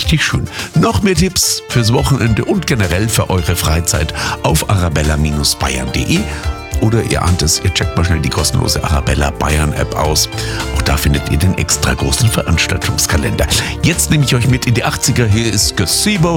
richtig schön. Noch mehr Tipps fürs Wochenende und generell für eure Freizeit auf arabella-bayern.de. Oder ihr ahnt es, ihr checkt mal schnell die kostenlose Arabella Bayern App aus. Auch da findet ihr den extra großen Veranstaltungskalender. Jetzt nehme ich euch mit in die 80er. Hier ist Gazebo.